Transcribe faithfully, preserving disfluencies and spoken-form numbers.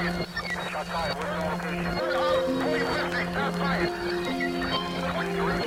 Shots fired. What's the location? forty fifty, south fired.